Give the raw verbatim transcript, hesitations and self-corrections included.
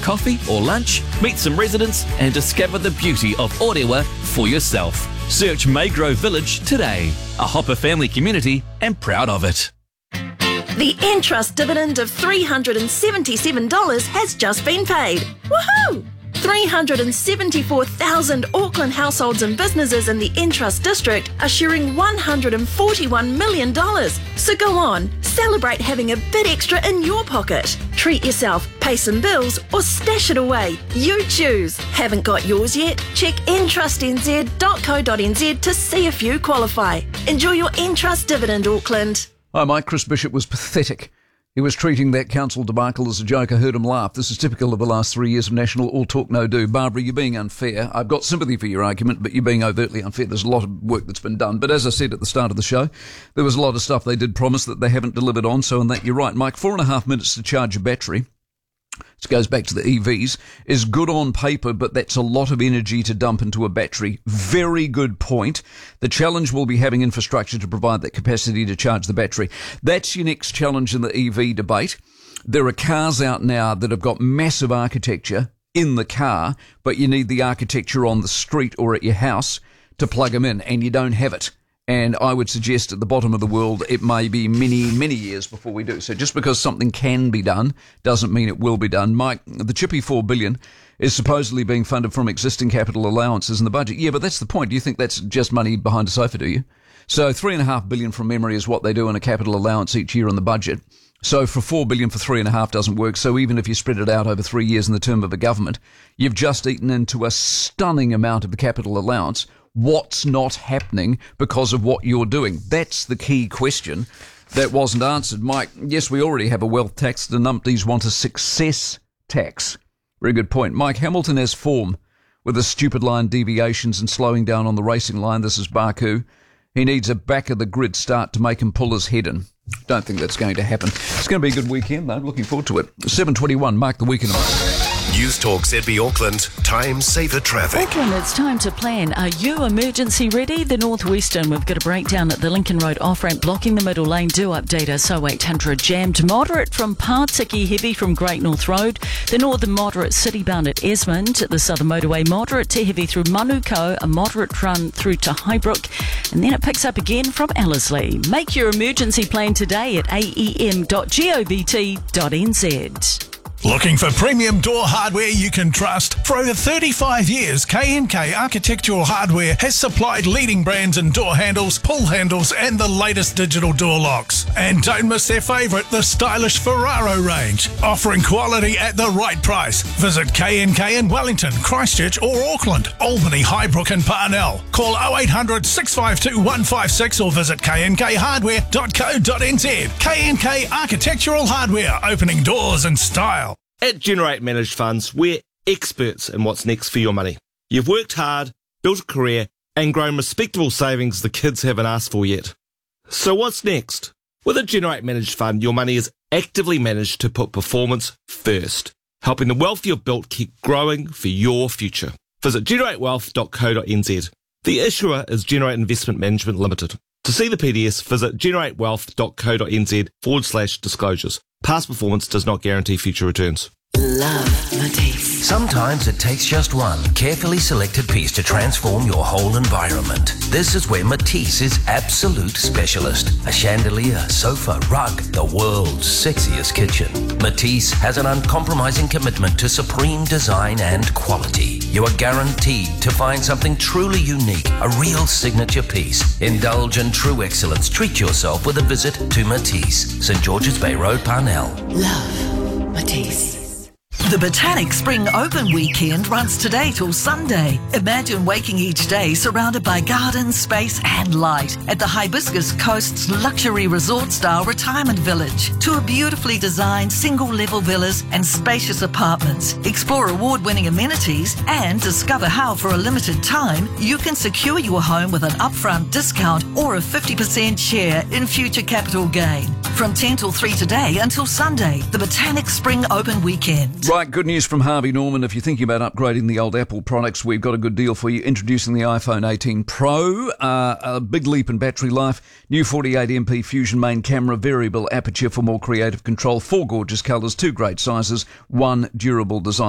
coffee or lunch, meet some residents and discover the beauty of Orewa for yourself. Search Maygrove Village today. A Hopper family community and proud of it. The Entrust dividend of three hundred seventy-seven dollars has just been paid. Woohoo! three hundred seventy-four thousand Auckland households and businesses in the Entrust district are sharing one hundred forty-one million dollars. So go on, celebrate having a bit extra in your pocket. Treat yourself, pay some bills, or stash it away. You choose. Haven't got yours yet? Check entrust n z dot co dot n z to see if you qualify. Enjoy your Entrust dividend, Auckland. Hi, Mike. Chris Bishop was pathetic. He was treating that council debacle as a joke. I heard him laugh. This is typical of the last three years of National All Talk No Do. Barbara, you're being unfair. I've got sympathy for your argument, but you're being overtly unfair. There's a lot of work that's been done. But as I said at the start of the show, there was a lot of stuff they did promise that they haven't delivered on. So in that, you're right. Mike, four and a half minutes to charge a battery. This goes back to the E Vs, is good on paper, but that's a lot of energy to dump into a battery. Very good point. The challenge will be having infrastructure to provide that capacity to charge the battery. That's your next challenge in the E V debate. There are cars out now that have got massive architecture in the car, but you need the architecture on the street or at your house to plug them in, and you don't have it. And I would suggest at the bottom of the world, it may be many, many years before we do. So just because something can be done doesn't mean it will be done. Mike, the chippy four billion dollars is supposedly being funded from existing capital allowances in the budget. Yeah, but that's the point. Do you think that's just money behind a sofa, do you? So three and a half billion from memory is what they do in a capital allowance each year in the budget. So for four billion for three and a half doesn't work. So even if you spread it out over three years in the term of a government, you've just eaten into a stunning amount of the capital allowance. What's not happening because of what you're doing? That's the key question that wasn't answered. Mike, yes, we already have a wealth tax. The numpties want a success tax. Very good point. Mike, Hamilton has form with the stupid line deviations and slowing down on the racing line. This is Baku. He needs a back-of-the-grid start to make him pull his head in. Don't think that's going to happen. It's going to be a good weekend, though. Looking forward to it. seven twenty-one, Mark the Weekend. News Talk Z B Auckland, time saver traffic. Auckland, it's time to plan. Are you emergency ready? The Northwestern, we've got a breakdown at the Lincoln Road off-ramp blocking the middle lane. Do update us. oh eight hundred jammed. Moderate from Partiki, heavy from Great North Road. The northern moderate city-bound at Esmond. The southern motorway moderate to heavy through Manukau. A moderate run through to Highbrook. And then it picks up again from Ellerslie. Make your emergency plan today at a e m dot govt dot n z. Looking for premium door hardware you can trust? For over thirty-five years, K and K Architectural Hardware has supplied leading brands in door handles, pull handles and the latest digital door locks. And don't miss their favourite, the stylish Ferraro range, offering quality at the right price. Visit K and K in Wellington, Christchurch or Auckland, Albany, Highbrook and Parnell. Call oh eight hundred, six five two, one five six or visit k n k hardware dot co dot n z. K and K Architectural Hardware, opening doors in style. At Generate Managed Funds, we're experts in what's next for your money. You've worked hard, built a career, and grown respectable savings the kids haven't asked for yet. So what's next? With a Generate Managed Fund, your money is actively managed to put performance first, helping the wealth you've built keep growing for your future. Visit generate wealth dot co dot n z. The issuer is Generate Investment Management Limited. To see the P D S, visit generate wealth dot co dot n z forward slash disclosures. Past performance does not guarantee future returns. Love Matisse. Sometimes it takes just one carefully selected piece to transform your whole environment. This is where Matisse is absolute specialist. A chandelier, sofa, rug, the world's sexiest kitchen. Matisse has an uncompromising commitment to supreme design and quality. You are guaranteed to find something truly unique, a real signature piece. Indulge in true excellence. Treat yourself with a visit to Matisse, St George's Bay Road, Parnell. Love Matisse. The Botanic Spring Open Weekend runs today till Sunday. Imagine waking each day surrounded by gardens, space and light at the Hibiscus Coast's luxury resort-style retirement village. Tour beautifully designed single-level villas and spacious apartments. Explore award-winning amenities and discover how, for a limited time, you can secure your home with an upfront discount or a fifty percent share in future capital gain. From ten till three today until Sunday, the Botanic Spring Open Weekend. Right, good news from Harvey Norman. If you're thinking about upgrading the old Apple products, we've got a good deal for you. Introducing the iPhone eighteen Pro, uh, a big leap in battery life, new forty-eight megapixel Fusion main camera, variable aperture for more creative control, four gorgeous colours, two great sizes, one durable design.